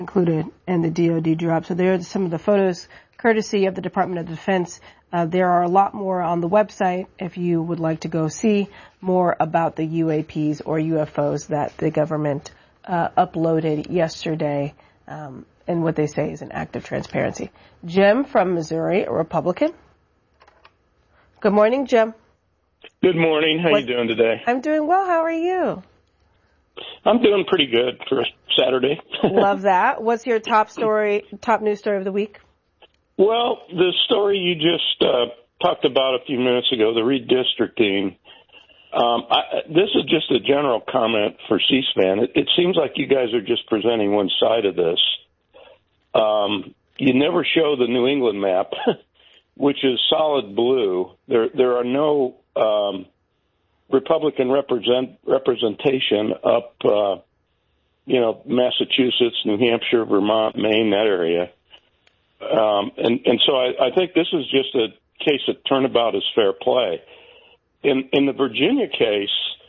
included in the DoD drop. So there are some of the photos courtesy of the Department of Defense. There are a lot more on the website if you would like to go see more about the UAPs or UFOs that the government uploaded yesterday, and what they say is an act of transparency. Jim from Missouri, a Republican. Good morning, Jim. Good morning. How are you doing today? I'm doing well. How are you? I'm doing pretty good for Saturday. Love that. What's your top news story of the week? Well, the story you just talked about a few minutes ago, the redistricting, this is just a general comment for C-SPAN. It seems like you guys are just presenting one side of this. You never show the New England map, which is solid blue. There are no Republican representation up, Massachusetts, New Hampshire, Vermont, Maine, that area. And so I think this is just a case of turnabout is fair play. In the Virginia case,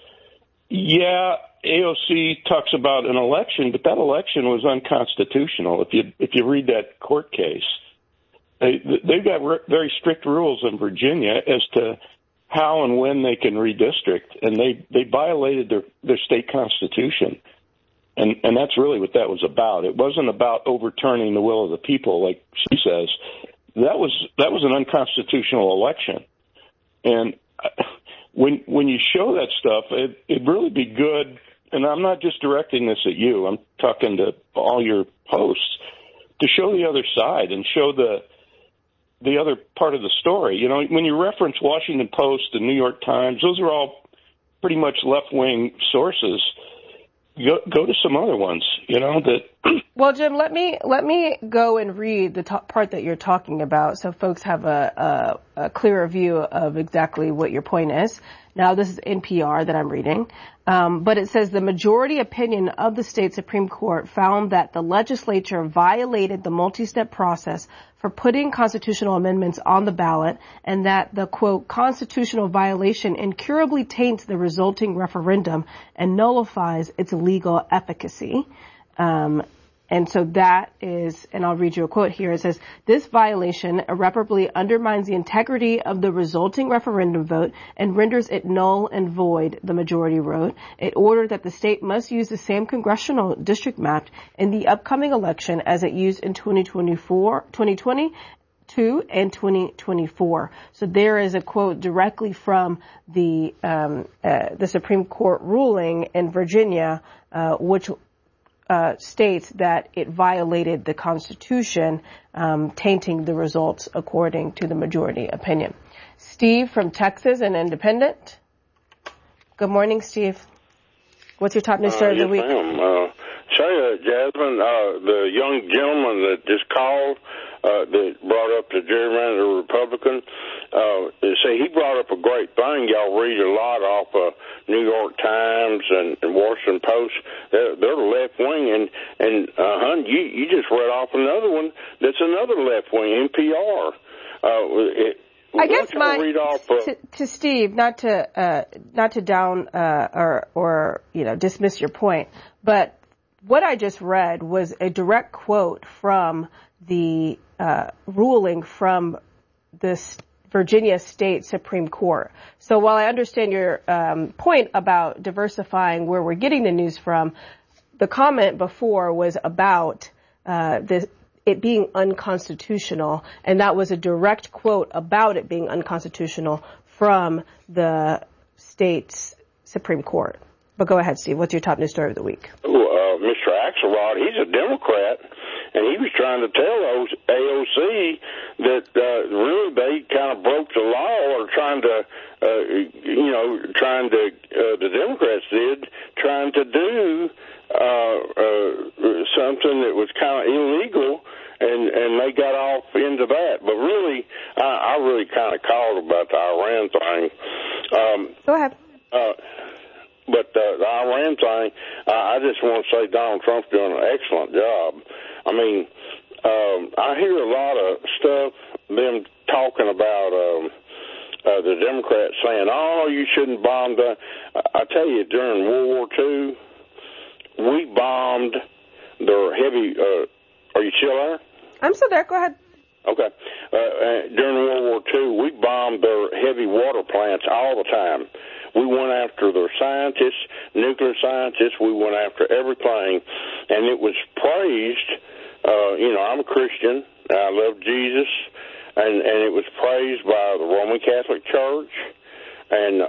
AOC talks about an election, but that election was unconstitutional. If you read that court case, they've got very strict rules in Virginia as to how and when they can redistrict, and they violated their state constitution. And that's really what that was about. It wasn't about overturning the will of the people, like she says. That was an unconstitutional election. And when you show that stuff, it'd really be good. And I'm not just directing this at you. I'm talking to all your hosts to show the other side and show the other part of the story. You know, when you reference Washington Post and New York Times, those are all pretty much left-wing sources. Go to some other ones, that. Well, Jim, let me go and read the part that you're talking about, so folks have a clearer view of exactly what your point is. Now, this is NPR that I'm reading, but it says the majority opinion of the state Supreme Court found that the legislature violated the multi-step process for putting constitutional amendments on the ballot, and that the, quote, constitutional violation incurably taints the resulting referendum and nullifies its legal efficacy. And so that is, and I'll read you a quote here. It says, this violation irreparably undermines the integrity of the resulting referendum vote and renders it null and void, the majority wrote. It ordered that the state must use the same congressional district map in the upcoming election as it used in 2022 and 2024. So there is a quote directly from the Supreme Court ruling in Virginia, which states that it violated the Constitution, tainting the results according to the majority opinion. Steve from Texas, an independent. Good morning, Steve. What's your top news story of the week? Jasmine, the young gentleman that just called, that brought up the gerrymander Republican, say he brought up a great thing. Y'all read a lot off New York Times and Washington Post. They're left wing, and you just read off another one that's another left wing, NPR. I guess to Steve, not to down or dismiss your point, but what I just read was a direct quote from the ruling from the Virginia State Supreme Court. So while I understand your point about diversifying where we're getting the news from, the comment before was about it being unconstitutional, and that was a direct quote about it being unconstitutional from the state's Supreme Court. But go ahead, Steve. What's your top news story of the week? Mr. Axelrod, he's a Democrat, and he was trying to tell AOC that really they kind of broke the law, or the Democrats did, trying to do something that was kind of illegal, and they got off into that. But really, I really kind of called about the Iran thing. Go ahead. But the Iran thing, I just want to say Donald Trump's doing an excellent job. I mean, I hear a lot of stuff, them talking about the Democrats saying, oh, you shouldn't bomb the... I tell you, during World War II, we bombed their heavy. Are you still there? I'm still there. Go ahead. Okay. During World War II, we bombed their heavy water plants all the time. We went after their scientists, nuclear scientists. We went after everything, and it was praised. I'm a Christian. I love Jesus, and it was praised by the Roman Catholic Church and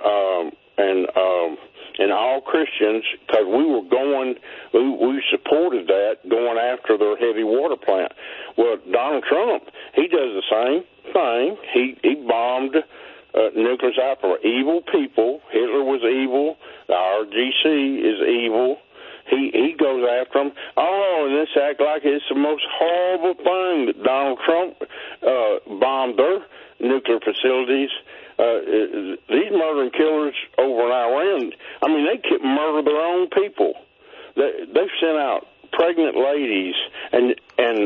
all Christians, because we supported that, going after their heavy water plant. Well, Donald Trump, he does the same thing. He bombed nuclear sites for evil people. Hitler was evil. The RGC is evil. He goes after them. Oh, and this act like it's the most horrible thing that Donald Trump bombed their nuclear facilities. These murdering killers over in Iran, I mean, they murder their own people. They've sent out pregnant ladies and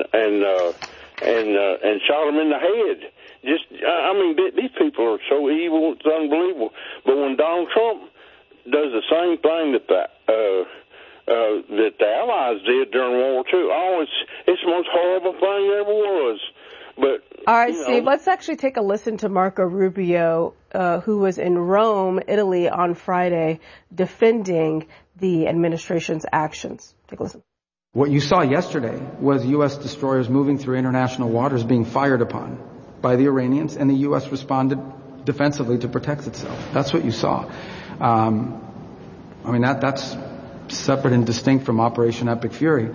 shot them in the head. These people are so evil, it's unbelievable. But when Donald Trump does the same thing that the Allies did during World War II, it's the most horrible thing there ever was. But, all right, Steve, let's actually take a listen to Marco Rubio, who was in Rome, Italy on Friday, defending the administration's actions. Take a listen. What you saw yesterday was U.S. destroyers moving through international waters being fired upon by the Iranians, and the U.S. responded defensively to protect itself. That's what you saw. That's separate and distinct from Operation Epic Fury.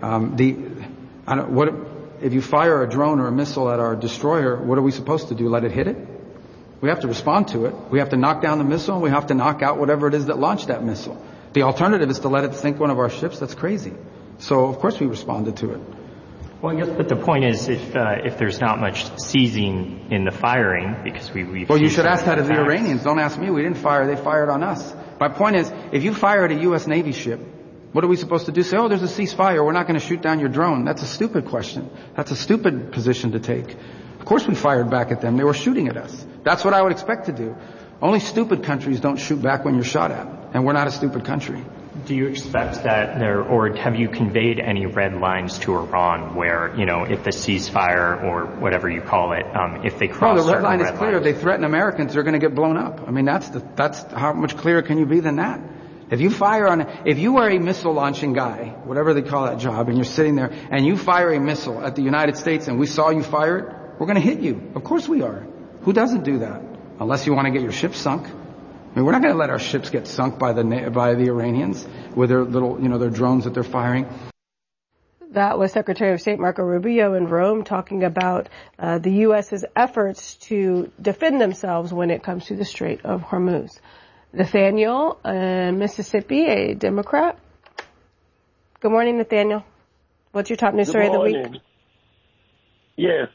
If you fire a drone or a missile at our destroyer, what are we supposed to do? Let it hit it? We have to respond to it. We have to knock down the missile, and we have to knock out whatever it is that launched that missile. The alternative is to let it sink one of our ships. That's crazy. So, of course, we responded to it. Well, I guess, but the point is, if there's not much seizing in the firing, because we've... Well, you should ask that of the Iranians. Don't ask me. We didn't fire. They fired on us. My point is, if you fire at a U.S. Navy ship, what are we supposed to do? Say, there's a ceasefire. We're not going to shoot down your drone. That's a stupid question. That's a stupid position to take. Of course we fired back at them. They were shooting at us. That's what I would expect to do. Only stupid countries don't shoot back when you're shot at. And we're not a stupid country. Do you expect that or have you conveyed any red lines to Iran where, if the ceasefire or whatever you call it, if they cross the red line is clear. lines, if they threaten Americans, they're going to get blown up. I mean, that's how much clearer can you be than that? If you are a missile launching guy, whatever they call that job, and you're sitting there and you fire a missile at the United States and we saw you fire it, we're going to hit you. Of course we are. Who doesn't do that? Unless you want to get your ship sunk. I mean, we're not going to let our ships get sunk by the Iranians with their little, their drones that they're firing. That was Secretary of State Marco Rubio in Rome talking about the U.S.'s efforts to defend themselves when it comes to the Strait of Hormuz. Nathaniel in Mississippi, a Democrat. Good morning, Nathaniel. What's your top news story of the week? Yes.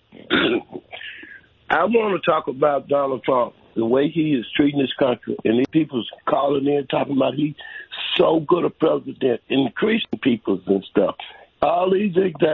I want to talk about Donald Trump, the way he is treating this country. And these people's calling in talking about he's so good a president, increasing peoples and stuff. All these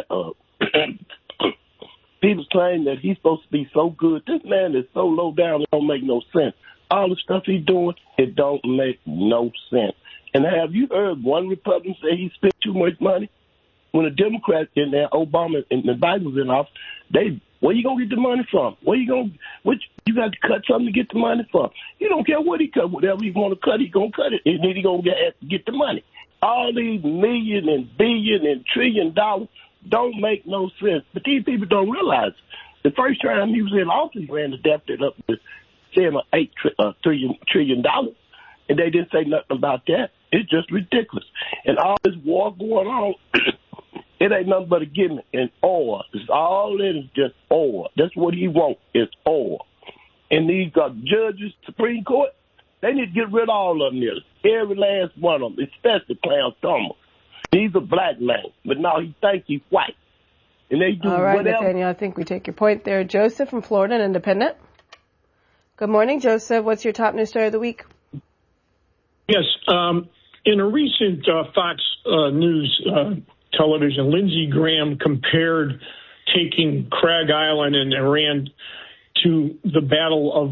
people claim that he's supposed to be so good. This man is so low down, it don't make no sense. All the stuff he's doing, it don't make no sense. And have you heard one Republican say he spent too much money? When the Democrats in there, Obama and the Biden was in office, where you gonna get the money from? You got to cut something to get the money from. You don't care what he cut. Whatever he want to cut, he gonna cut it, and then he gonna get the money. All these million and billion and $trillion don't make no sense. But these people don't realize the first time he was in office, he ran the deficit up to $7 or $8 trillion, and they didn't say nothing about that. It's just ridiculous. And all this war going on, it ain't nothing but a gimmick and oil. It's all it is, just oil. That's what he wants, is oil. And these judges, Supreme Court, they need to get rid of all of them there. Every last one of them, especially Clarence Thomas. He's a black man, but now he thinks he's white. And they do all right, whatever. Nathaniel, I think we take your point there. Joseph from Florida, an independent. Good morning, Joseph. What's your top news story of the week? Yes. In a recent Fox News television, Lindsey Graham compared taking Craig Island in Iran to the Battle of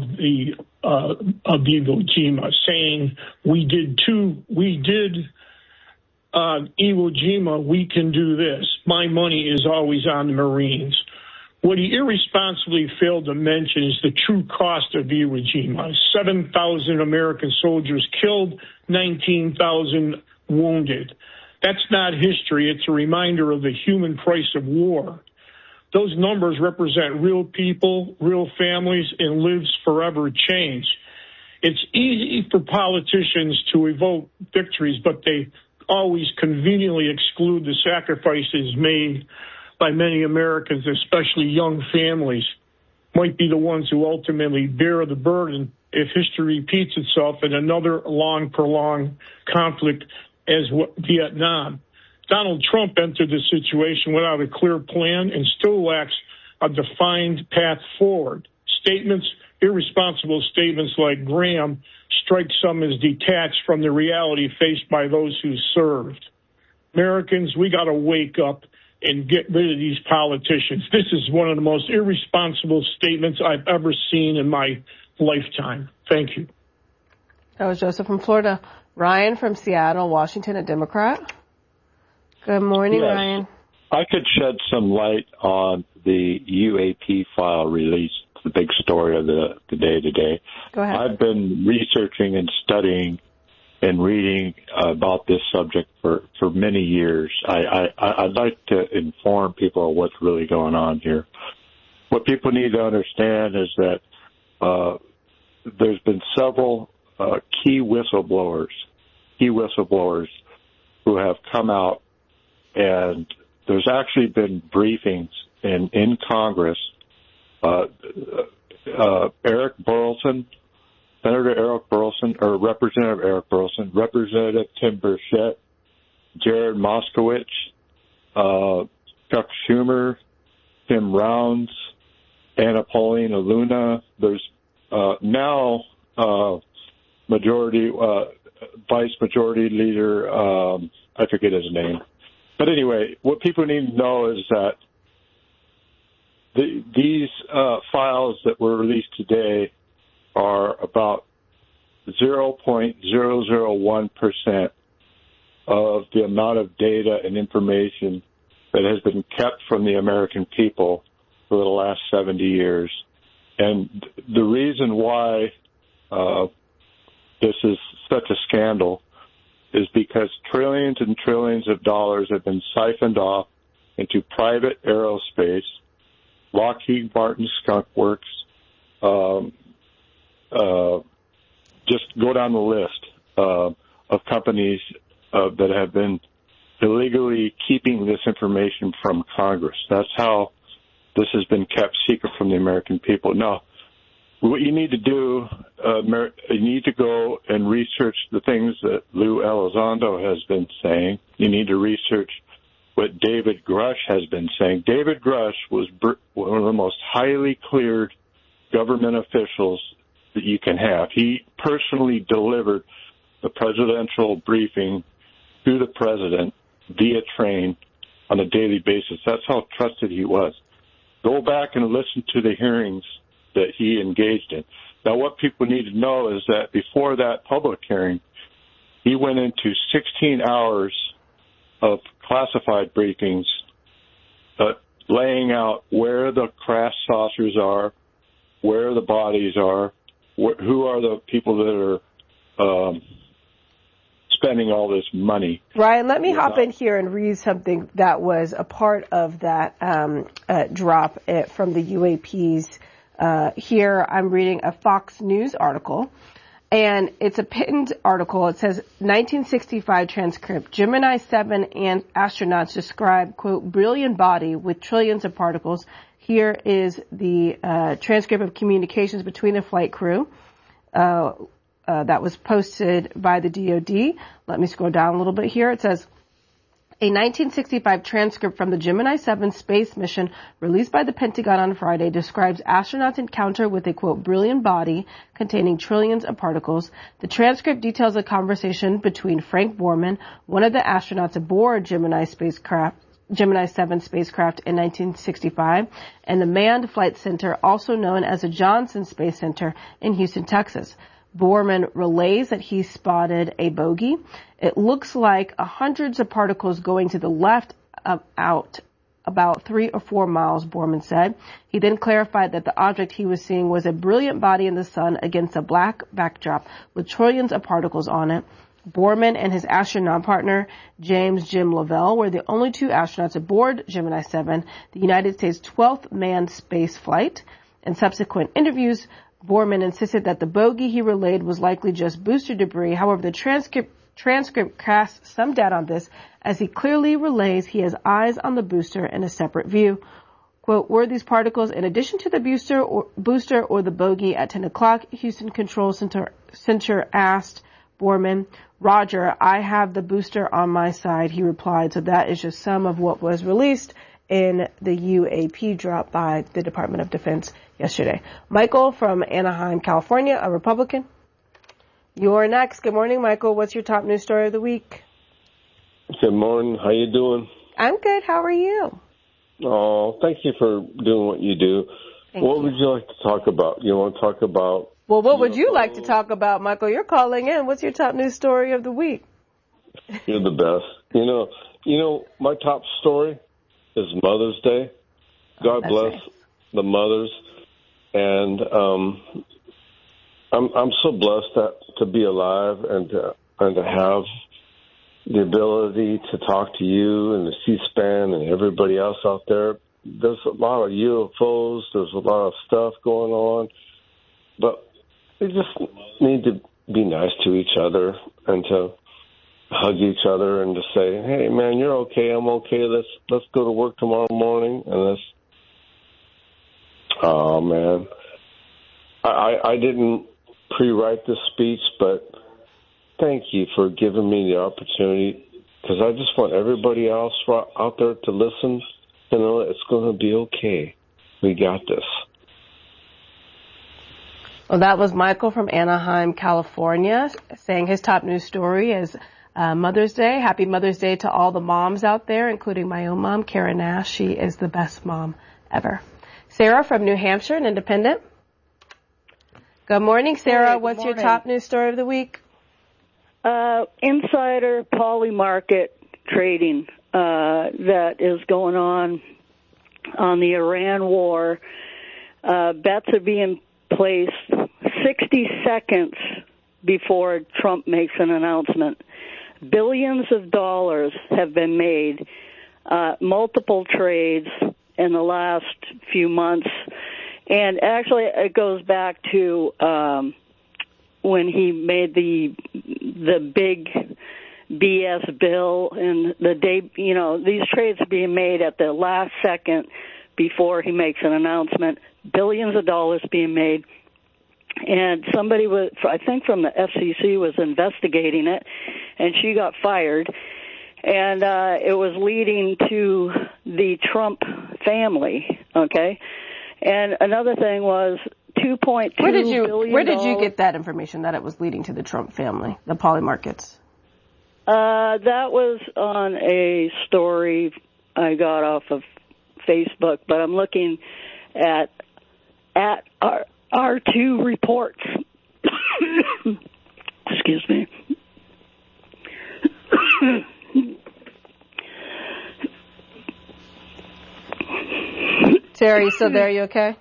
Iwo Jima, saying we did Iwo Jima, we can do this. My money is always on the Marines. What he irresponsibly failed to mention is the true cost of Iwo Jima. 7,000 American soldiers killed, 19,000 wounded. That's not history. It's a reminder of the human price of war. Those numbers represent real people, real families, and lives forever change. It's easy for politicians to evoke victories, but they always conveniently exclude the sacrifices made by many Americans, especially young families, might be the ones who ultimately bear the burden if history repeats itself in another long, prolonged conflict as Vietnam. Donald Trump entered the situation without a clear plan and still lacks a defined path forward. Irresponsible statements like Graham strike some as detached from the reality faced by those who served. Americans, we got to wake up and get rid of these politicians. This is one of the most irresponsible statements I've ever seen in my lifetime. Thank you. That was Joseph from Florida. Ryan from Seattle, Washington, a Democrat. Good morning, yes. Ryan. I could shed some light on the UAP file release, the big story of the day today. Go ahead. I've been researching and studying and reading about this subject for many years. I'd like to inform people of what's really going on here. What people need to understand is that there's been several key whistleblowers who have come out, and there's actually been briefings in Congress. Eric Burleson, Senator Eric Burleson, or Representative Eric Burleson, Representative Tim Burchett, Jared Moskowitz, Chuck Schumer, Tim Rounds, Anna Paulina Luna. There's now Vice Majority Leader, I forget his name. But anyway, what people need to know is that these files that were released today are about 0.001% of the amount of data and information that has been kept from the American people for the last 70 years. And the reason why this is such a scandal is because trillions and trillions of dollars have been siphoned off into private aerospace, Lockheed Martin Skunk Works, just go down the list of companies that have been illegally keeping this information from Congress. That's how this has been kept secret from the American people. Now, what you need to do, you need to go and research the things that Lou Elizondo has been saying. You need to research what David Grush has been saying. David Grush was one of the most highly cleared government officials that you can have. He personally delivered the presidential briefing to the president via train on a daily basis. That's how trusted he was. Go back and listen to the hearings that he engaged in. Now, what people need to know is that before that public hearing, he went into 16 hours of classified briefings, laying out where the crash saucers are, where the bodies are, who are the people that are spending all this money. Ryan, let me hop in here and read something that was a part of that drop from the UAPs. Here I'm reading a Fox News article, and it's a pinned article. It says, 1965 transcript, Gemini 7 and astronauts describe, quote, brilliant body with trillions of particles. Here is the transcript of communications between the flight crew that was posted by the DoD. Let me scroll down a little bit here. It says, a 1965 transcript from the Gemini 7 space mission released by the Pentagon on Friday describes astronauts' encounter with a, quote, brilliant body containing trillions of particles. The transcript details a conversation between Frank Borman, one of the astronauts aboard Gemini 7 spacecraft in 1965, and the Manned Flight Center, also known as the Johnson Space Center in Houston, Texas. Borman relays that he spotted a bogey. It looks like hundreds of particles going to the left out about 3 or 4 miles, Borman said. He then clarified that the object he was seeing was a brilliant body in the sun against a black backdrop with trillions of particles on it. Borman and his astronaut partner, James Jim Lovell, were the only 2 astronauts aboard Gemini 7, the United States' 12th manned space flight. In subsequent interviews, Borman insisted that the bogey he relayed was likely just booster debris. However, the transcript casts some doubt on this, as he clearly relays he has eyes on the booster in a separate view. Quote, were these particles in addition to the booster or the bogey at 10 o'clock? Houston Control Center asked Borman. Roger, I have the booster on my side, he replied. So that is just some of what was released in the UAP drop by the Department of Defense yesterday. Michael from Anaheim, California, a Republican. You're next. Good morning, Michael. What's your top news story of the week? Good morning. How you doing? I'm good. How are you? Oh, thank you for doing what you do. What would you like to talk about? You want to talk about... Well, what would you like to talk about, Michael? You're calling in. What's your top news story of the week? You're the best. You know, my top story is Mother's Day. God bless the mothers. And I'm so blessed to be alive and to have the ability to talk to you and the C-SPAN and everybody else out there. There's a lot of UFOs. There's a lot of stuff going on. But we just need to be nice to each other and to hug each other and to say, hey, man, you're okay. I'm okay. Let's go to work tomorrow morning. And oh, man. I didn't pre-write this speech, but thank you for giving me the opportunity, because I just want everybody else out there to listen to know it's going to be okay. We got this. Well, that was Michael from Anaheim, California, saying his top news story is Mother's Day. Happy Mother's Day to all the moms out there, including my own mom, Karen Nash. She is the best mom ever. Sarah from New Hampshire, an independent. Good morning, Sarah. Hey, What's morning. your top news story of the week? Insider polymarket trading that is going on the Iran war. Bets are being placed 60 seconds before Trump makes an announcement. Billions of dollars have been made, multiple trades in the last few months. And actually, it goes back to when he made the big BS bill, and the day, these trades are being made at the last second before he makes an announcement. Billions of dollars being made. And somebody was, I think from the FCC, was investigating it, and she got fired. And it was leading to the Trump family, okay? And another thing was $2.2 billion. Where did you get that information that it was leading to the Trump family, the polymarkets? That was on a story I got off of Facebook, but I'm looking at our R2 reports. Excuse me. Terry, so there, you okay?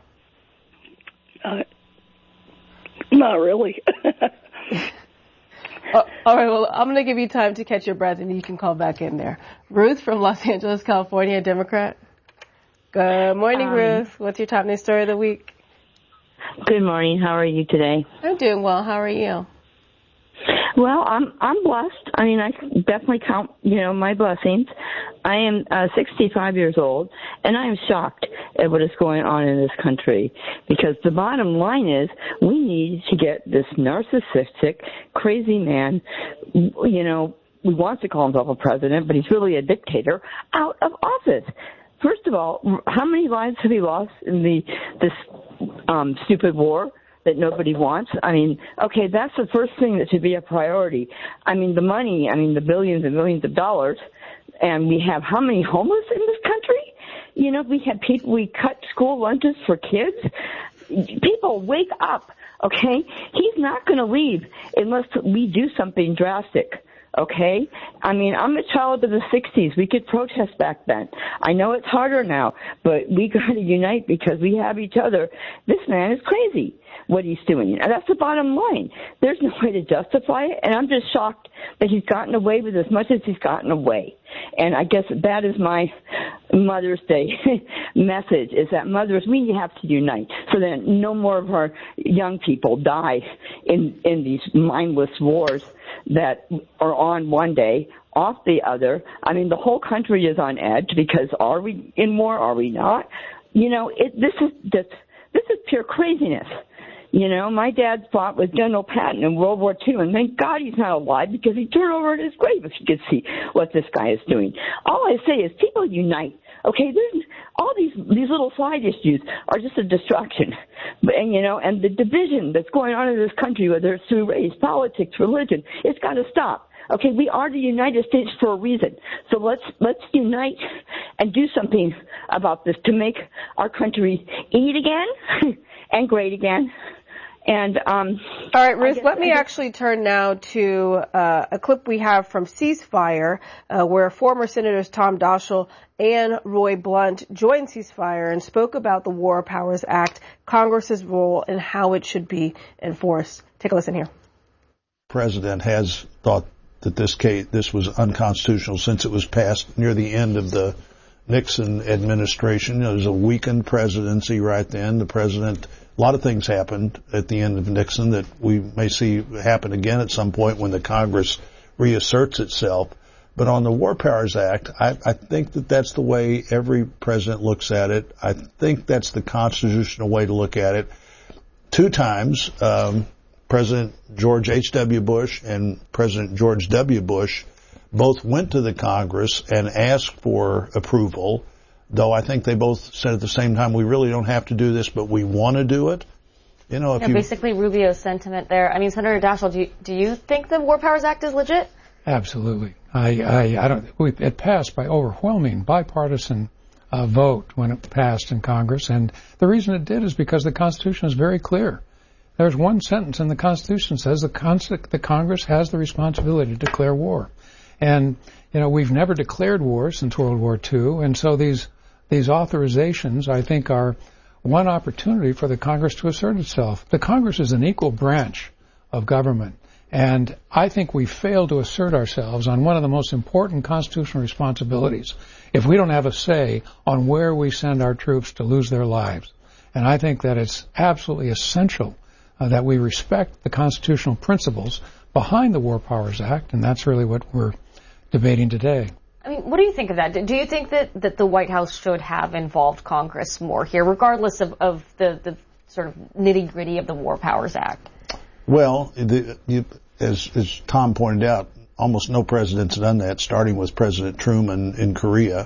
Not really. All right, well, I'm going to give you time to catch your breath, and you can call back in there. Ruth from Los Angeles, California, Democrat. Good morning, Ruth. What's your top news story of the week? Good morning. How are you today? I'm doing well. How are you? Well, I'm blessed. I mean, I definitely count, my blessings. I am 65 years old, and I am shocked at what is going on in this country, because the bottom line is we need to get this narcissistic, crazy man, we want to call himself a president, but he's really a dictator, out of office. First of all, how many lives have he lost in this stupid war that nobody wants? I mean, okay, that's the first thing that should be a priority. I mean, the money, the billions and millions of dollars, and we have how many homeless in this country? We have people, we cut school lunches for kids. People, wake up. Okay? He's not going to leave unless we do something drastic. Okay? I mean, I'm a child of the 60s. We could protest back then. I know it's harder now, but we got to unite because we have each other. This man is crazy, what he's doing. And that's the bottom line. There's no way to justify it, and I'm just shocked that he's gotten away with as much as he's gotten away. And I guess that is my Mother's Day message, is that mothers, we have to unite so that no more of our young people die in these mindless wars that are on one day, off the other. I mean, the whole country is on edge because are we in war? Are we not? You know, this is pure craziness. You know, my dad fought with General Patton in World War II, and thank God he's not alive because he turned over in his grave if you could see what this guy is doing. All I say is people unite. Okay, there's all these little side issues are just a distraction. And, you know, and the division that's going on in this country, whether it's through race, politics, religion, it's got to stop. Okay, we are the United States for a reason. So let's unite and do something about this to make our country eat again and great again. And all right, Ruth, let me actually turn now to a clip we have from Ceasefire, where former Senators Tom Daschle and Roy Blunt joined Ceasefire and spoke about the War Powers Act, Congress's role, and how it should be enforced. Take a listen here. The president has thought that this was unconstitutional since it was passed near the end of the Nixon administration. It was a weakened presidency right then. The president, a lot of things happened at the end of Nixon that we may see happen again at some point when the Congress reasserts itself. But on the War Powers Act, I think that that's the way every president looks at it. I think that's the constitutional way to look at it. 2 times, President George H.W. Bush and President George W. Bush both went to the Congress and asked for approval, though I think they both said at the same time, we really don't have to do this, but we want to do it. You know, if basically Rubio's sentiment there. I mean, Senator Daschle, do you think the War Powers Act is legit? Absolutely. I don't. It passed by overwhelming bipartisan vote when it passed in Congress, and the reason it did is because the Constitution is very clear. There's one sentence in the Constitution that says the Congress has the responsibility to declare war. And, you know, we've never declared war since World War II, and so these authorizations, I think, are one opportunity for the Congress to assert itself. The Congress is an equal branch of government, and I think we fail to assert ourselves on one of the most important constitutional responsibilities if we don't have a say on where we send our troops to lose their lives. And I think that it's absolutely essential that we respect the constitutional principles behind the War Powers Act, and that's really what we're debating today. I mean, what do you think of that? Do you think that the White House should have involved Congress more here, regardless of the sort of nitty-gritty of the War Powers Act? Well, as Tom pointed out, almost no president's done that, starting with President Truman in Korea.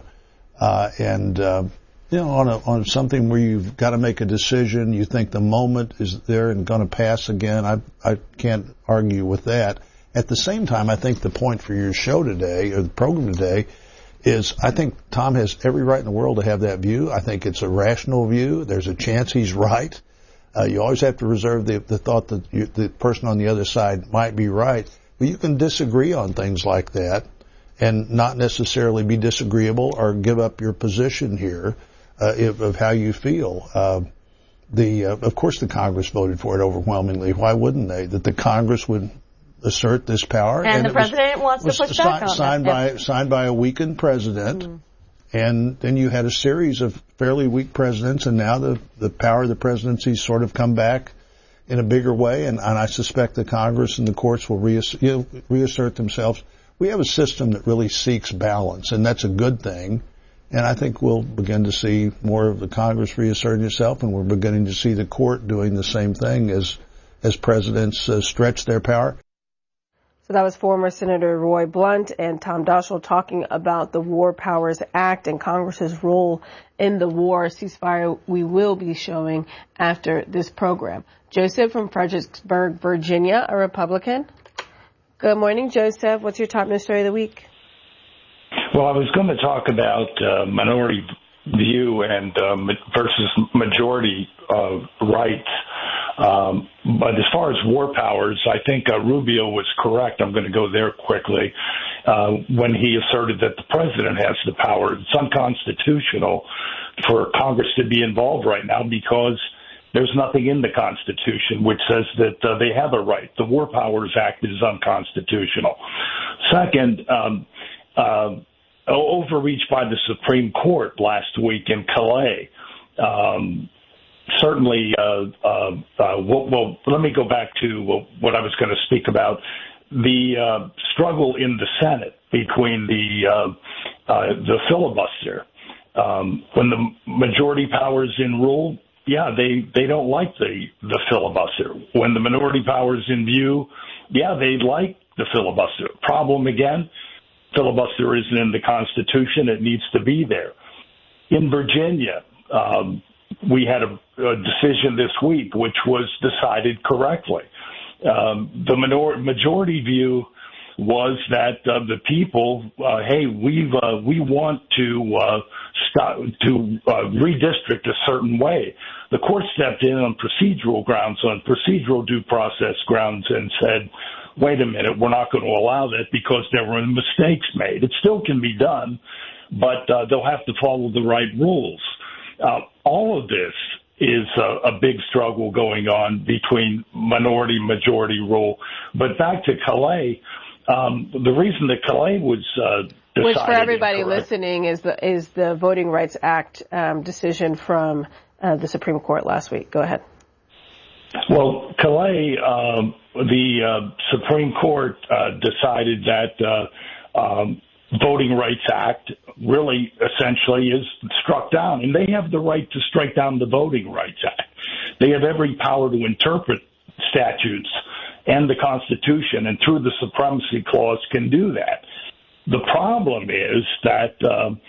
You know, on something where you've got to make a decision, you think the moment is there and going to pass again, I can't argue with that. At the same time, I think the point for your show today, or the program today, is I think Tom has every right in the world to have that view. I think it's a rational view. There's a chance he's right. You always have to reserve the thought that the person on the other side might be right. But you can disagree on things like that and not necessarily be disagreeable or give up your position here of how you feel. Of course the Congress voted for it overwhelmingly. Why wouldn't they? That the Congress would assert this power. And the president wants to push back on that. Signed by a weakened president. Mm-hmm. And then you had a series of fairly weak presidents, and now the power of the presidency's sort of come back in a bigger way, and I suspect the Congress and the courts will reassert themselves. We have a system that really seeks balance, and that's a good thing. And I think we'll begin to see more of the Congress reasserting itself, and we're beginning to see the court doing the same thing as presidents stretch their power. So that was former Senator Roy Blunt and Tom Daschle talking about the War Powers Act and Congress's role in the war. Ceasefire we will be showing after this program. Joseph from Fredericksburg, Virginia, a Republican. Good morning, Joseph. What's your top news story of the week? Well, I was going to talk about minority view and versus majority rights. But as far as war powers, I think Rubio was correct. I'm going to go there quickly. When he asserted that the president has the power, it's unconstitutional for Congress to be involved right now because there's nothing in the Constitution which says that they have a right. The War Powers Act is unconstitutional. Second, overreach by the Supreme Court last week in Calais. Certainly, well, let me go back to what I was going to speak about. The struggle in the Senate between the filibuster. When the majority power's in rule, yeah, they don't like the filibuster. When the minority power's in view, yeah, they like the filibuster. Problem again, filibuster isn't in the Constitution. It needs to be there. In Virginia, we had a decision this week which was decided correctly. The majority view was that the people, hey, we want to redistrict a certain way. The court stepped in on procedural grounds, on procedural due process grounds, and said, wait a minute, we're not going to allow that because there were mistakes made. It still can be done, but they'll have to follow the right rules. All of this is a big struggle going on between minority-majority rule. But back to Calais, the reason that Calais was decided... Which, for everybody listening, is the Voting Rights Act decision from the Supreme Court last week. Go ahead. Well, Calais, the Supreme Court decided that Voting Rights Act really essentially is struck down, and they have the right to strike down the Voting Rights Act. They have every power to interpret statutes and the Constitution, and through the Supremacy Clause can do that. The problem is that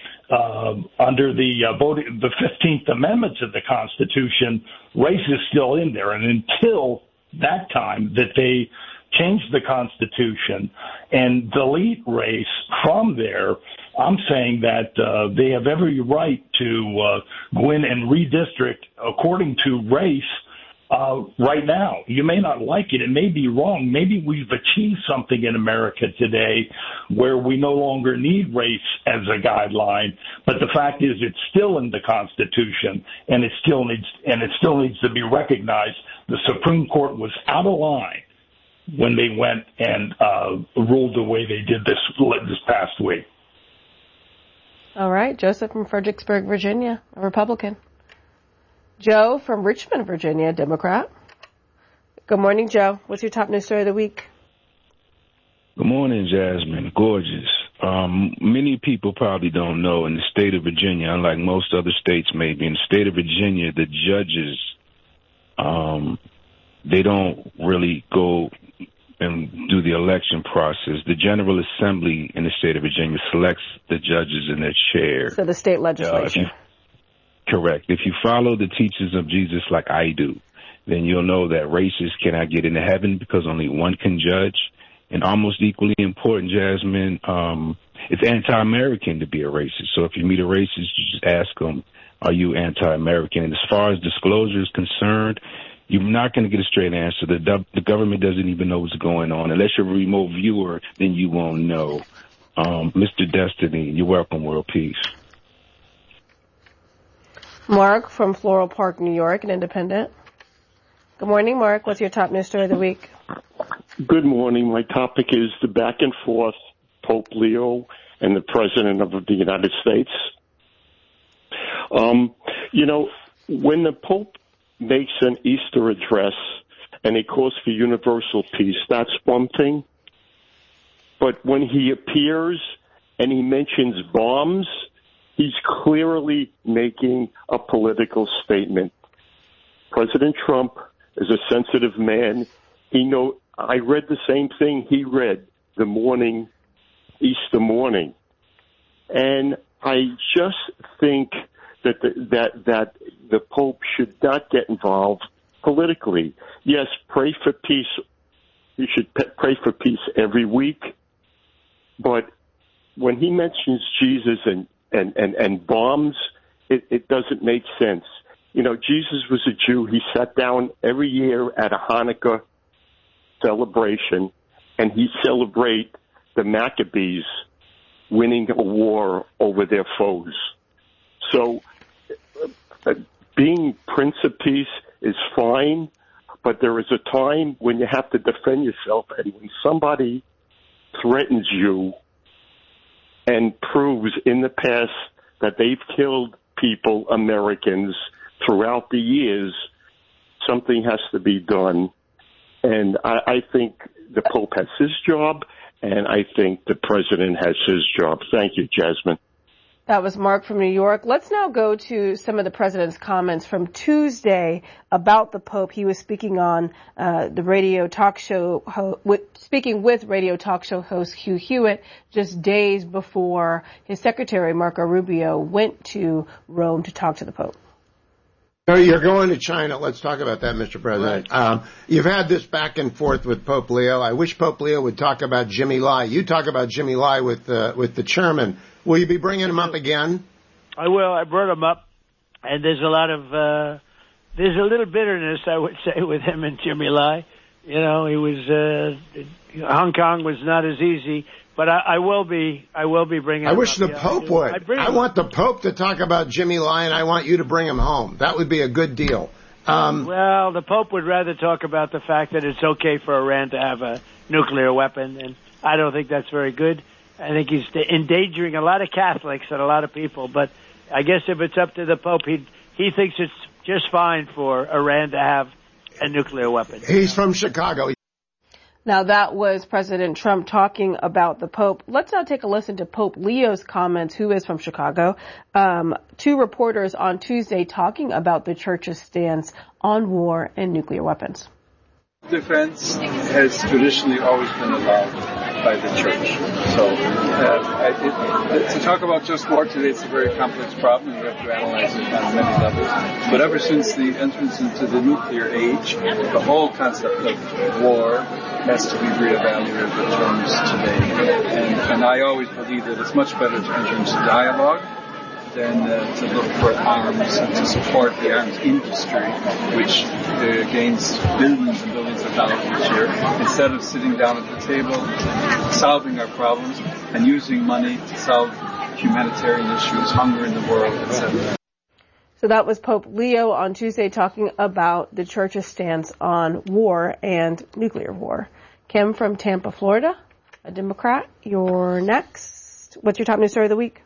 under the 15th Amendment to the Constitution, race is still in there, and until that time that they change the Constitution and delete race from there, I'm saying that they have every right to go in and redistrict according to race right now. You may not like it. It may be wrong. Maybe we've achieved something in America today where we no longer need race as a guideline, but the fact is it's still in the Constitution, and it still needs to be recognized. The Supreme Court was out of line when they went and ruled the way they did this past week. All right. Joseph from Fredericksburg, Virginia, a Republican. Joe from Richmond, Virginia, Democrat. Good morning, Joe. What's your top news story of the week? Good morning, Jasmine. Gorgeous. Many people probably don't know, in the state of Virginia, unlike most other states maybe, in the state of Virginia, the judges, they don't really go and do the election process. The General Assembly in the state of Virginia selects the judges and their chair. So the state legislature. Correct. If you follow the teachings of Jesus like I do, then you'll know that racists cannot get into heaven because only one can judge. And almost equally important, Jasmine, it's anti-American to be a racist. So if you meet a racist, you just ask them, are you anti-American? And as far as disclosure is concerned, you're not going to get a straight answer. The government doesn't even know what's going on. Unless you're a remote viewer, then you won't know. Mr. Destiny, you're welcome, World Peace. Mark from Floral Park, New York, an independent. Good morning, Mark. What's your top news story of the week? Good morning. My topic is the back and forth Pope Leo and the President of the United States. When the Pope makes an Easter address and he calls for universal peace, that's one thing. But when he appears and he mentions bombs, he's clearly making a political statement. President Trump is a sensitive man. I read the same thing he read Easter morning. And I just think that the Pope should not get involved politically. Yes, pray for peace. You should pray for peace every week. But when he mentions Jesus and bombs, it doesn't make sense. Jesus was a Jew. He sat down every year at a Hanukkah celebration, and he celebrate the Maccabees winning a war over their foes. So being Prince of Peace is fine, but there is a time when you have to defend yourself, and when somebody threatens you and proves in the past that they've killed people, Americans, throughout the years, something has to be done. And I think the Pope has his job, and I think the President has his job. Thank you, Jasmine. That was Mark from New York. Let's now go to some of the President's comments from Tuesday about the Pope. He was speaking on the radio talk show, speaking with radio talk show host Hugh Hewitt just days before his secretary, Marco Rubio, went to Rome to talk to the Pope. You're going to China. Let's talk about that, Mr. President. Right. You've had this back and forth with Pope Leo. I wish Pope Leo would talk about Jimmy Lai. You talk about Jimmy Lai with the chairman. Will you be bringing him up again? I will. I brought him up, and there's a lot of there's a little bitterness, I would say, with him and Jimmy Lai. He was Hong Kong was not as easy. But I will be bringing. I wish the Pope would. I want the Pope to talk about Jimmy Lai, and I want you to bring him home. That would be a good deal. Well, the Pope would rather talk about the fact that it's okay for Iran to have a nuclear weapon, and I don't think that's very good. I think he's endangering a lot of Catholics and a lot of people. But I guess if it's up to the Pope, he thinks it's just fine for Iran to have a nuclear weapon. He's from Chicago. Now, that was President Trump talking about the Pope. Let's now take a listen to Pope Leo's comments, who is from Chicago. Two reporters on Tuesday talking about the church's stance on war and nuclear weapons. Defense has traditionally always been allowed by the church. So to talk about just war today, it's a very complex problem. You have to analyze it on many levels. But ever since the entrance into the nuclear age, the whole concept of war has to be reevaluated in terms today. And I always believe that it's much better to enter into dialogue than to look for arms and to support the arms industry, which gains billions and billions of dollars each year, instead of sitting down at the table, solving our problems, and using money to solve humanitarian issues, hunger in the world, etc. So that was Pope Leo on Tuesday talking about the church's stance on war and nuclear war. Kim from Tampa, Florida, a Democrat. You're next. What's your top news story of the week?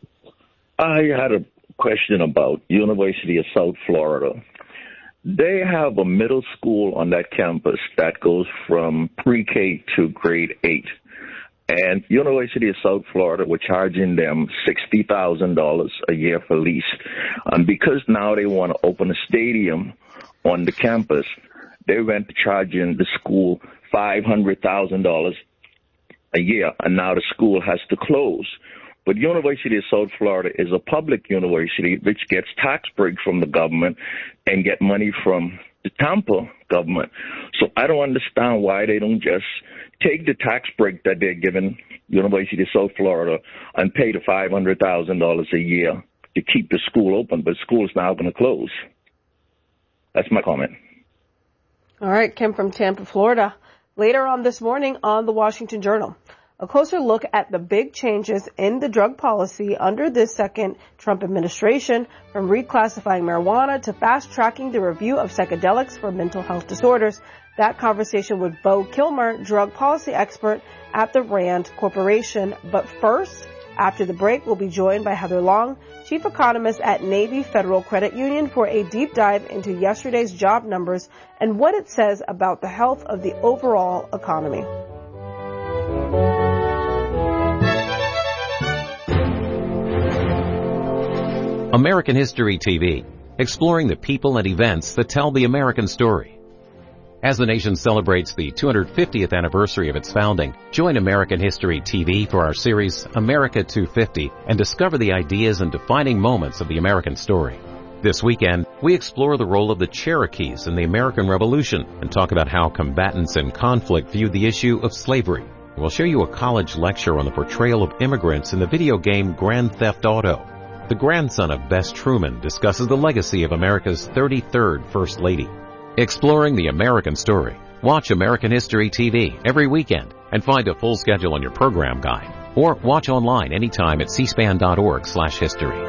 I had a question about University of South Florida. They have a middle school on that campus that goes from pre-K to grade 8. And University of South Florida were charging them $60,000 a year for lease. And because now they want to open a stadium on the campus, they went to charging the school $500,000 a year, and now the school has to close. But University of South Florida is a public university which gets tax breaks from the government and get money from the Tampa government. So I don't understand why they don't just take the tax break that they're giving University of South Florida and pay the $500,000 a year to keep the school open, but the school is now going to close. That's my comment. All right, Kim from Tampa, Florida. Later on this morning on the Washington Journal, a closer look at the big changes in the drug policy under this second Trump administration, from reclassifying marijuana to fast-tracking the review of psychedelics for mental health disorders. That conversation with Bo Kilmer, drug policy expert at the RAND Corporation. But first, after the break, we'll be joined by Heather Long, chief economist at Navy Federal Credit Union, for a deep dive into yesterday's job numbers and what it says about the health of the overall economy. American History TV, exploring the people and events that tell the American story. As the nation celebrates the 250th anniversary of its founding, join American History TV for our series America 250 and discover the ideas and defining moments of the American story. This weekend, we explore the role of the Cherokees in the American Revolution and talk about how combatants in conflict viewed the issue of slavery. We'll show you a college lecture on the portrayal of immigrants in the video game Grand Theft Auto. the grandson of Bess Truman discusses the legacy of America's 33rd First Lady. Exploring the American story. Watch American History TV every weekend and find a full schedule on your program guide. Or watch online anytime at cspan.org/history.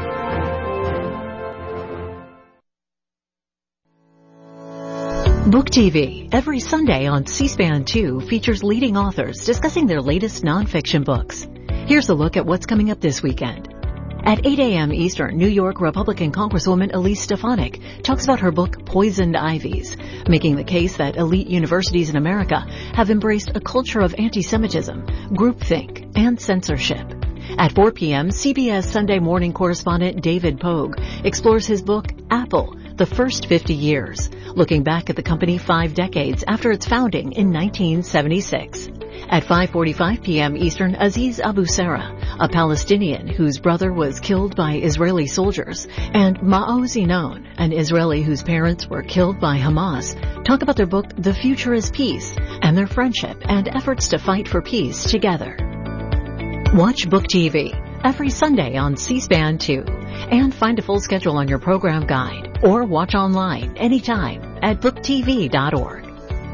Book TV, every Sunday on C-SPAN 2, features leading authors discussing their latest nonfiction books. Here's a look at what's coming up this weekend. At 8 a.m. Eastern, New York Republican Congresswoman Elise Stefanik talks about her book, Poisoned Ivies, making the case that elite universities in America have embraced a culture of anti-Semitism, groupthink, and censorship. At 4 p.m., CBS Sunday morning correspondent David Pogue explores his book, Apple, The First 50 Years, looking back at the company 5 decades after its founding in 1976. At 5:45 p.m. Eastern, Aziz Abu Sarah, a Palestinian whose brother was killed by Israeli soldiers, and Maoz Inon, an Israeli whose parents were killed by Hamas, talk about their book, The Future is Peace, and their friendship and efforts to fight for peace together. Watch Book TV every Sunday on C-SPAN 2, and find a full schedule on your program guide, or watch online anytime at booktv.org.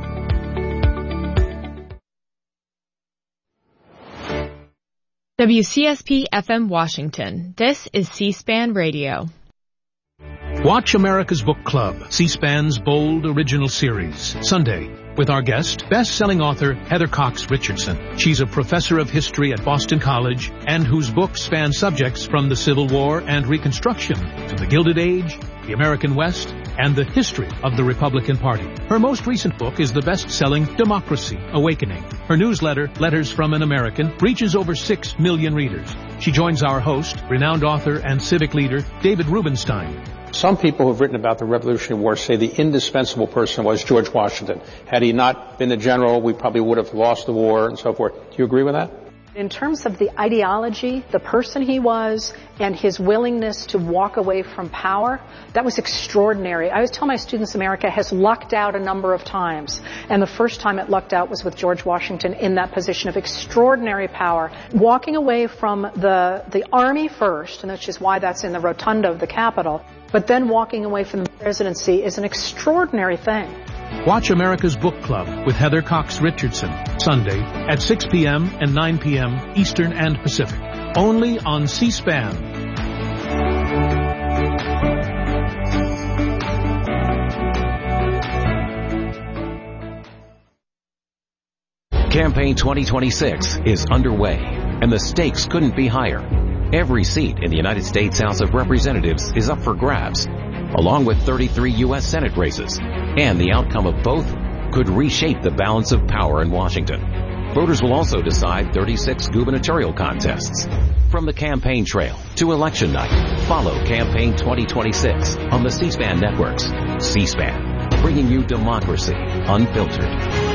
WCSP-FM Washington. This is C-SPAN Radio. Watch America's Book Club, C-SPAN's bold original series, Sunday, with our guest, best-selling author Heather Cox Richardson. She's a professor of history at Boston College and whose books span subjects from the Civil War and Reconstruction to the Gilded Age, the American West, and the history of the Republican Party. Her most recent book is the best-selling Democracy Awakening. Her newsletter, Letters from an American, reaches over 6 million readers. She joins our host, renowned author and civic leader David Rubenstein. Some people who have written about the Revolutionary War say the indispensable person was George Washington. Had he not been a general, we probably would have lost the war and so forth. Do you agree with that? In terms of the ideology, the person he was, and his willingness to walk away from power, that was extraordinary. I always tell my students America has lucked out a number of times. And the first time it lucked out was with George Washington in that position of extraordinary power. Walking away from the army first, and which is why that's in the rotunda of the Capitol, but then walking away from the presidency is an extraordinary thing. Watch America's Book Club with Heather Cox Richardson, Sunday at 6 p.m. and 9 p.m. Eastern and Pacific, only on C-SPAN. Campaign 2026 is underway, and the stakes couldn't be higher. Every seat in the United States House of Representatives is up for grabs, along with 33 U.S. Senate races, and the outcome of both could reshape the balance of power in Washington. Voters will also decide 36 gubernatorial contests. From the campaign trail to election night, follow Campaign 2026 on the C-SPAN networks. C-SPAN, bringing you democracy unfiltered.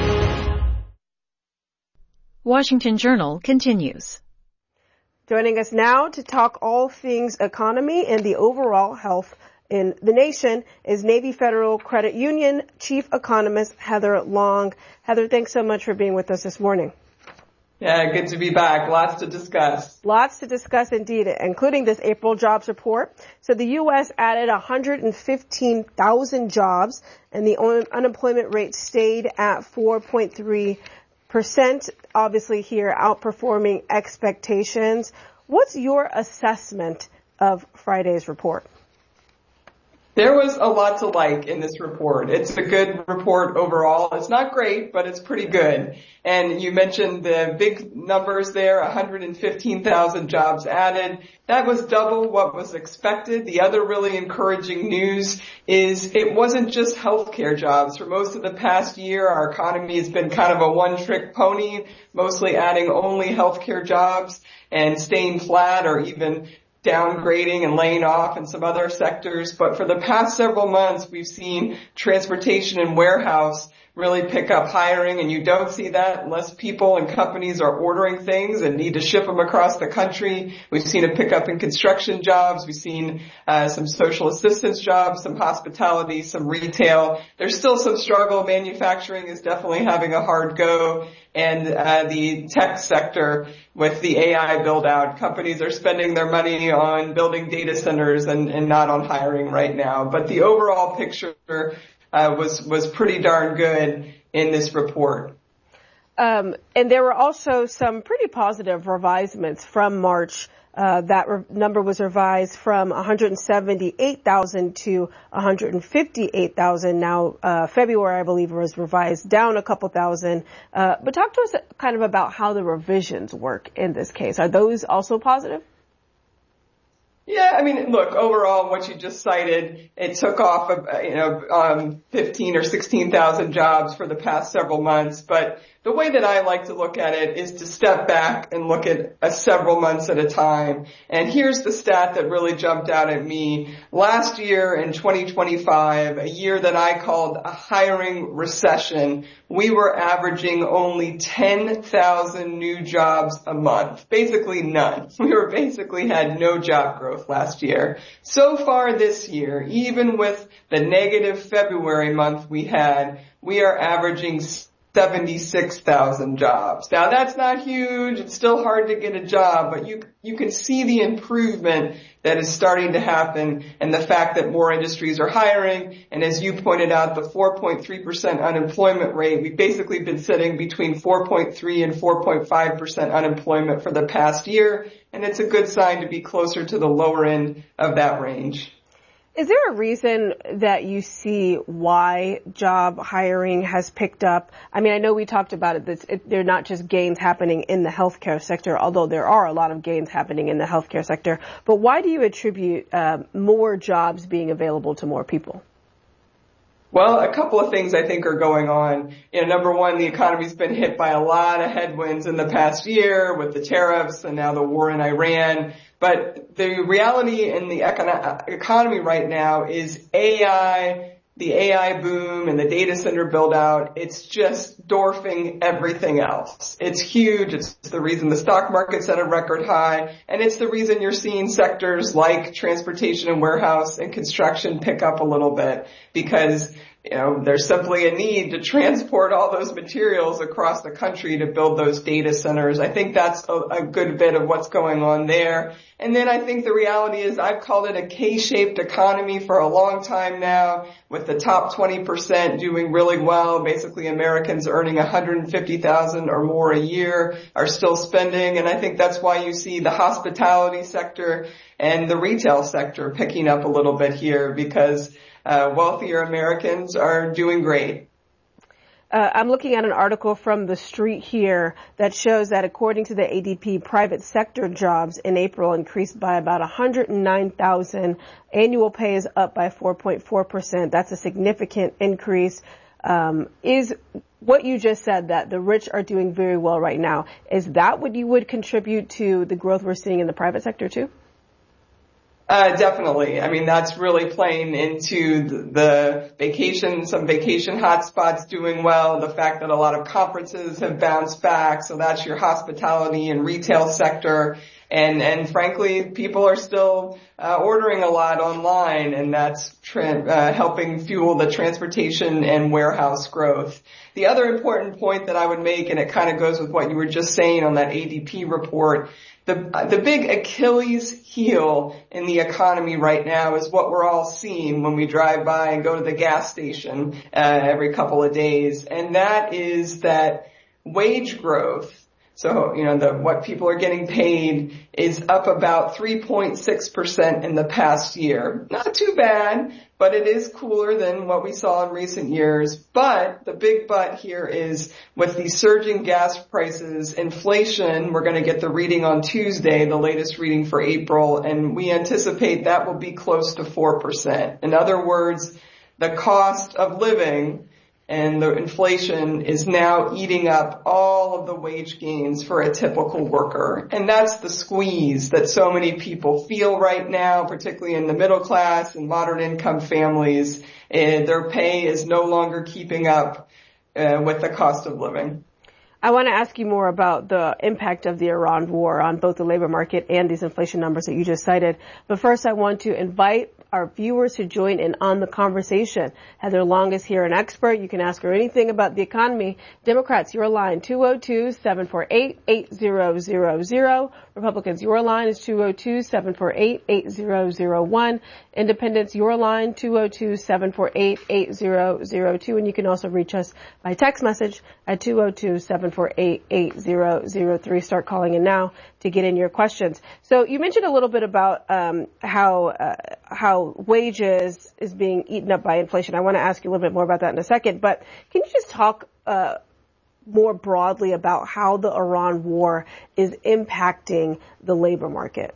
Washington Journal continues. Joining us now to talk all things economy and the overall health in the nation is Navy Federal Credit Union Chief Economist Heather Long. Heather, thanks so much for being with us this morning. Yeah, good to be back. Lots to discuss. Lots to discuss indeed, including this April jobs report. So the U.S. added 115,000 jobs, and the unemployment rate stayed at 4.3%, obviously here outperforming expectations. What's your assessment of Friday's report? There was a lot to like in this report. It's a good report overall. It's not great, but it's pretty good. And you mentioned the big numbers there, 115,000 jobs added. That was double what was expected. The other really encouraging news is it wasn't just healthcare jobs. For most of the past year, our economy has been kind of a one-trick pony, mostly adding only healthcare jobs and staying flat or even downgrading and laying off in some other sectors. But for the past several months, we've seen transportation and warehouse really pick up hiring, and you don't see that unless people and companies are ordering things and need to ship them across the country. We've seen a pickup in construction jobs. We've seen some social assistance jobs, some hospitality, some retail. There's still some struggle. Manufacturing is definitely having a hard go. And the tech sector with the AI build out, companies are spending their money on building data centers and not on hiring right now. But the overall picture was pretty darn good in this report. And there were also some pretty positive revisements from March. That number was revised from 178,000 to 158,000. Now, February, I believe, was revised down a couple thousand. But talk to us kind of about how the revisions work in this case. Are those also positive? Yeah, I mean, look, overall, what you just cited, it took off, 15 or 16,000 jobs for the past several months. But the way that I like to look at it is to step back and look at several months at a time. And here's the stat that really jumped out at me. Last year in 2025, a year that I called a hiring recession, we were averaging only 10,000 new jobs a month. Basically none. We basically had no job growth last year. So far this year, even with the negative February month we had, we are averaging 76,000 jobs. Now that's not huge. It's still hard to get a job, but you can see the improvement that is starting to happen and the fact that more industries are hiring. And as you pointed out, the 4.3% unemployment rate, we've basically been sitting between 4.3 and 4.5% unemployment for the past year. And it's a good sign to be closer to the lower end of that range. Is there a reason that you see why job hiring has picked up? I mean, I know we talked about it. They're not just gains happening in the healthcare sector, although there are a lot of gains happening in the healthcare sector. But why do you attribute more jobs being available to more people? Well, a couple of things I think are going on. Number one, the economy's been hit by a lot of headwinds in the past year with the tariffs and now the war in Iran. But the reality in the economy right now is AI, the AI boom and the data center build out. It's just dwarfing everything else. It's huge. It's the reason the stock market's at a record high. And it's the reason you're seeing sectors like transportation and warehouse and construction pick up a little bit because there's simply a need to transport all those materials across the country to build those data centers. I think that's a good bit of what's going on there. And then I think the reality is I've called it a K-shaped economy for a long time now, with the top 20% doing really well. Basically, Americans earning $150,000 or more a year are still spending. And I think that's why you see the hospitality sector and the retail sector picking up a little bit here because wealthier Americans are doing great. I'm looking at an article from The Street here that shows that according to the ADP, private sector jobs in April increased by about 109,000. Annual pay is up by 4.4%. That's a significant increase. Is what you just said, that the rich are doing very well right now, is that what you would contribute to the growth we're seeing in the private sector too? Definitely. I mean, that's really playing into the vacation, some vacation hotspots doing well, the fact that a lot of conferences have bounced back. So that's your hospitality and retail sector. And frankly, people are still ordering a lot online, and that's helping fuel the transportation and warehouse growth. The other important point that I would make, and it kind of goes with what you were just saying on that ADP report, the big Achilles heel in the economy right now is what we're all seeing when we drive by and go to the gas station every couple of days, and that is that wage growth. So, what people are getting paid is up about 3.6% in the past year. Not too bad, but it is cooler than what we saw in recent years. But the big but here is with the surging gas prices, inflation, we're going to get the reading on Tuesday, the latest reading for April, and we anticipate that will be close to 4%. In other words, the cost of living and the inflation is now eating up all of the wage gains for a typical worker. And that's the squeeze that so many people feel right now, particularly in the middle class and moderate income families. And their pay is no longer keeping up with the cost of living. I want to ask you more about the impact of the Iran war on both the labor market and these inflation numbers that you just cited. But first, I want to invite our viewers to join in on the conversation. Heather Long is here, an expert. You can ask her anything about the economy. Democrats, your line, 202-748-8000. Republicans, your line is 202-748-8001. Independents, your line, 202-748-8002. And you can also reach us by text message at 202-748-8003. Start calling in now to get in your questions. So you mentioned a little bit about how wages is being eaten up by inflation. I want to ask you a little bit more about that in a second. But can you just talk more broadly about how the Iran war is impacting the labor market?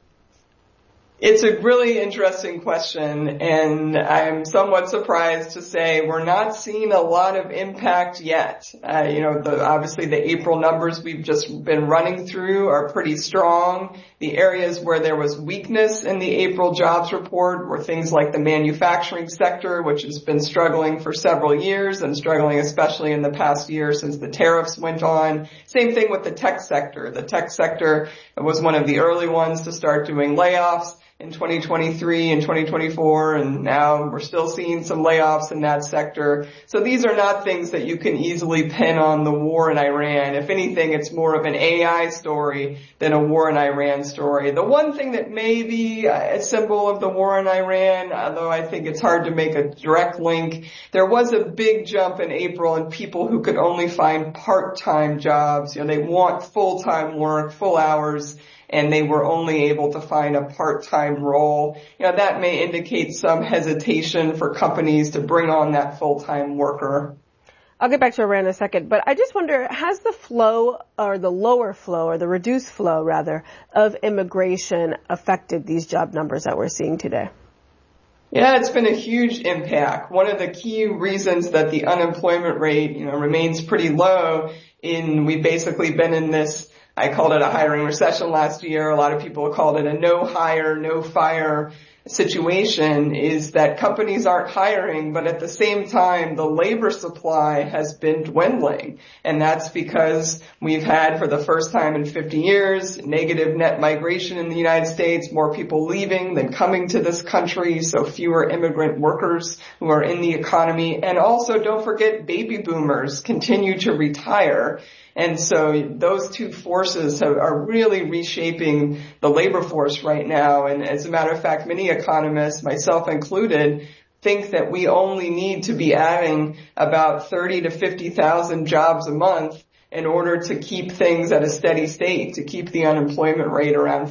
It's a really interesting question, and I'm somewhat surprised to say we're not seeing a lot of impact yet. Obviously the April numbers we've just been running through are pretty strong. The areas where there was weakness in the April jobs report were things like the manufacturing sector, which has been struggling for several years and struggling especially in the past year since the tariffs went on. Same thing with the tech sector. The tech sector was one of the early ones to start doing layoffs in 2023 and 2024, and now we're still seeing some layoffs in that sector. So these are not things that you can easily pin on the war in Iran. If anything, it's more of an AI story than a war in Iran story. The one thing that may be a symbol of the war in Iran, although I think it's hard to make a direct link, there was a big jump in April in people who could only find part-time jobs. They want full-time work, full hours, and they were only able to find a part-time role. That may indicate some hesitation for companies to bring on that full-time worker. I'll get back to Iran in a second, but I just wonder, has the flow or the lower flow or the reduced flow rather of immigration affected these job numbers that we're seeing today? Yeah, it's been a huge impact. One of the key reasons that the unemployment rate, remains pretty low we've basically been in this, I called it a hiring recession last year. A lot of people called it a no hire, no fire situation, is that companies aren't hiring, but at the same time, the labor supply has been dwindling. And that's because we've had, for the first time in 50 years, negative net migration in the United States, more people leaving than coming to this country, so fewer immigrant workers who are in the economy. And also, don't forget, baby boomers continue to retire. And so those two forces are really reshaping the labor force right now. And as a matter of fact, many economists, myself included, think that we only need to be adding about 30 to 50,000 jobs a month in order to keep things at a steady state, to keep the unemployment rate around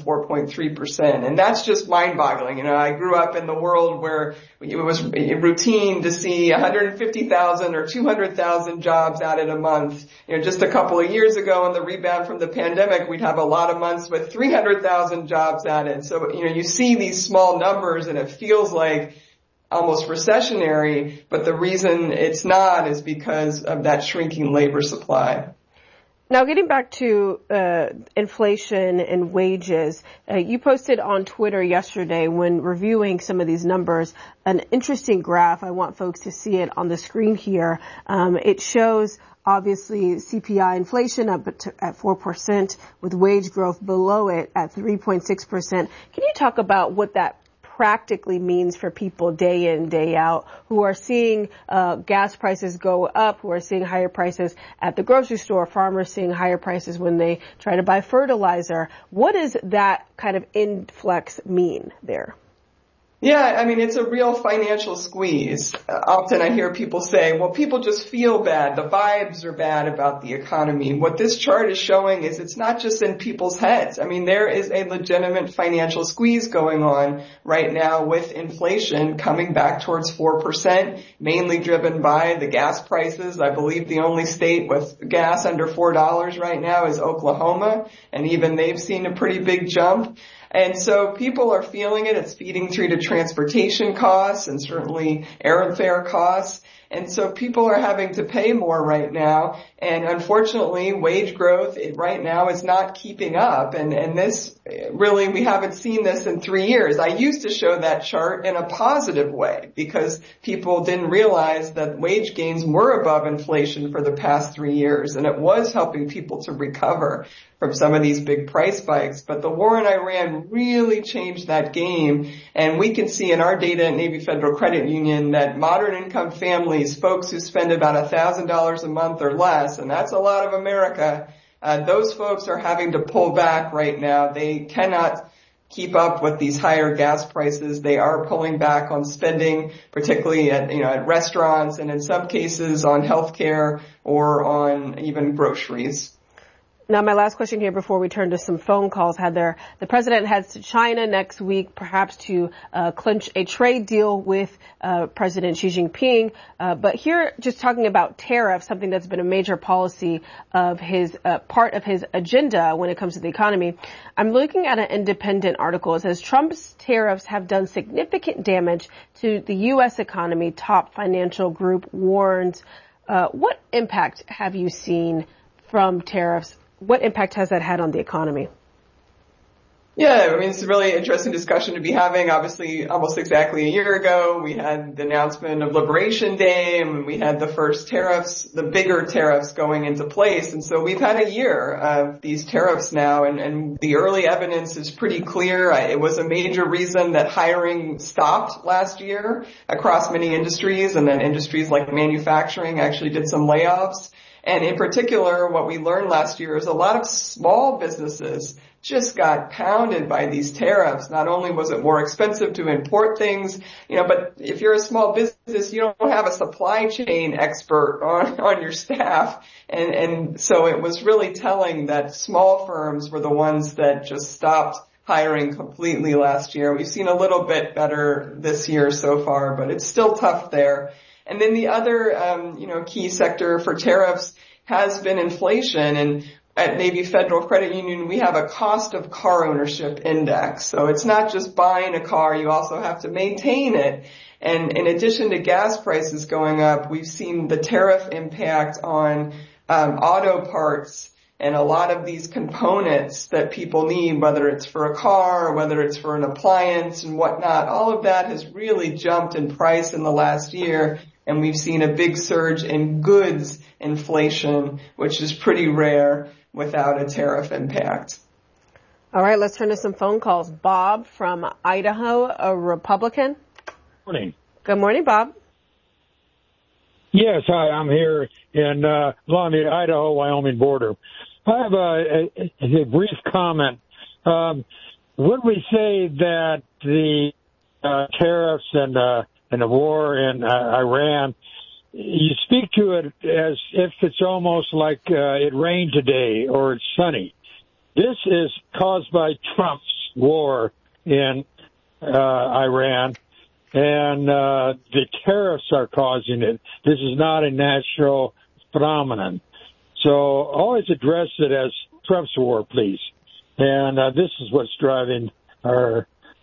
4.3%. And that's just mind-boggling. I grew up in the world where it was routine to see 150,000 or 200,000 jobs added a month. Just a couple of years ago in the rebound from the pandemic, we'd have a lot of months with 300,000 jobs added. So, you see these small numbers and it feels like almost recessionary, but the reason it's not is because of that shrinking labor supply. Now, getting back to inflation and wages, you posted on Twitter yesterday when reviewing some of these numbers an interesting graph. I want folks to see it on the screen here. It shows obviously CPI inflation up at 4% with wage growth below it at 3.6%. Can you talk about what that practically means for people day in, day out who are seeing gas prices go up, who are seeing higher prices at the grocery store, farmers seeing higher prices when they try to buy fertilizer? What does that kind of influx mean there? Yeah, it's a real financial squeeze. Often I hear people say, well, people just feel bad. The vibes are bad about the economy. What this chart is showing is it's not just in people's heads. There is a legitimate financial squeeze going on right now with inflation coming back towards 4%, mainly driven by the gas prices. I believe the only state with gas under $4 right now is Oklahoma, and even they've seen a pretty big jump. And so people are feeling it. It's feeding through to transportation costs and certainly airfare costs. And so people are having to pay more right now. And unfortunately, wage growth right now is not keeping up. And this really, we haven't seen this in 3 years. I used to show that chart in a positive way because people didn't realize that wage gains were above inflation for the past 3 years. And it was helping people to recover from some of these big price spikes. But the war in Iran really changed that game. And we can see in our data at Navy Federal Credit Union that moderate income families, folks who spend about $1,000 a month or less, and that's a lot of America, those folks are having to pull back right now. They cannot keep up with these higher gas prices. They are pulling back on spending, particularly at restaurants and in some cases on healthcare or on even groceries. Now, my last question here before we turn to some phone calls. The president heads to China next week, perhaps to clinch a trade deal with President Xi Jinping. But here, just talking about tariffs, something that's been a major policy of his part of his agenda when it comes to the economy. I'm looking at an independent article. It says Trump's tariffs have done significant damage to the U.S. economy. Top financial group warns. What impact have you seen from tariffs? What impact has that had on the economy? Yeah, I mean, it's a really interesting discussion to be having. Obviously, almost exactly a year ago, we had the announcement of Liberation Day, and we had the first tariffs, the bigger tariffs going into place. And so we've had a year of these tariffs now, and the early evidence is pretty clear. It was a major reason that hiring stopped last year across many industries, and then industries like manufacturing actually did some layoffs. And in particular, what we learned last year is a lot of small businesses just got pounded by these tariffs. Not only was it more expensive to import things, but if you're a small business, you don't have a supply chain expert on your staff. And so it was really telling that small firms were the ones that just stopped hiring completely last year. We've seen a little bit better this year so far, but it's still tough there. And then the other, key sector for tariffs has been inflation. And at Navy Federal Credit Union, we have a cost of car ownership index. So it's not just buying a car, you also have to maintain it. And in addition to gas prices going up, we've seen the tariff impact on auto parts and a lot of these components that people need, whether it's for a car or whether it's for an appliance and whatnot. All of that has really jumped in price in the last year. And we've seen a big surge in goods inflation, which is pretty rare without a tariff impact. All right, let's turn to some phone calls. Bob from Idaho, a Republican. Morning. Good morning, Bob. Yes, hi. I'm here in along the Idaho-Wyoming border. I have a brief comment. Would we say that the tariffs and the war in Iran, you speak to it as if it's almost like it rained today or it's sunny. This is caused by Trump's war in Iran, and the tariffs are causing it. This is not a natural phenomenon. So always address it as Trump's war, please. And this is what's driving our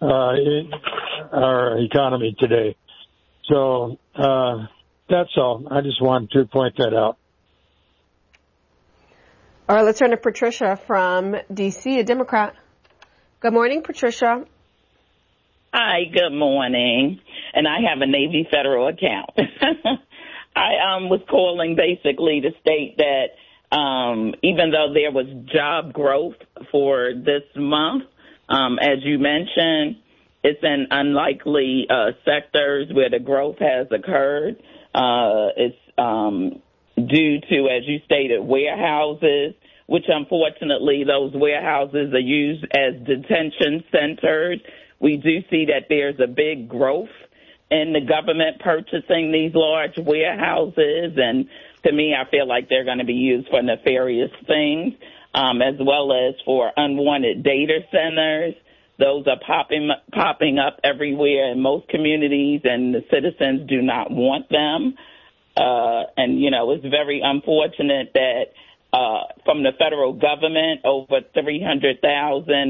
economy today. So that's all. I just wanted to point that out. All right, let's turn to Patricia from D.C., a Democrat. Good morning, Patricia. Hi, good morning. And I have a Navy Federal account. I was calling basically to state that even though there was job growth for this month, as you mentioned, it's in unlikely sectors where the growth has occurred. It's due to, as you stated, warehouses, which unfortunately those warehouses are used as detention centers. We do see that there's a big growth in the government purchasing these large warehouses, and to me, I feel like they're going to be used for nefarious things, as well as for unwanted data centers. Those are popping up everywhere in most communities, and the citizens do not want them. And, it's very unfortunate that from the federal government, over 300,000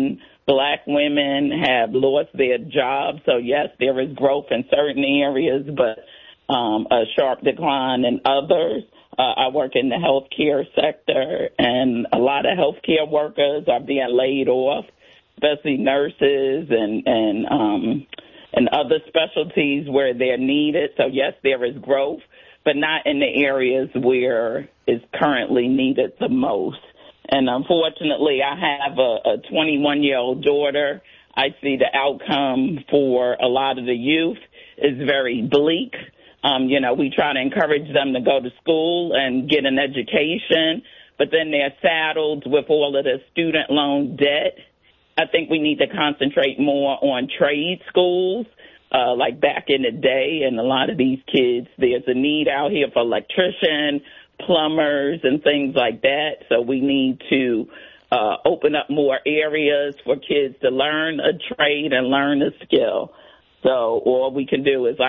Black women have lost their jobs. So, yes, there is growth in certain areas, but a sharp decline in others. I work in the healthcare sector, and a lot of healthcare workers are being laid off, especially nurses and other specialties where they're needed. So, yes, there is growth, but not in the areas where it's currently needed the most. And unfortunately, I have a 21-year-old daughter. I see the outcome for a lot of the youth is very bleak. We try to encourage them to go to school and get an education, but then they're saddled with all of the student loan debt. I think we need to concentrate more on trade schools, like back in the day, and a lot of these kids, there's a need out here for electricians, plumbers, and things like that. So we need to open up more areas for kids to learn a trade and learn a skill. So all we can do is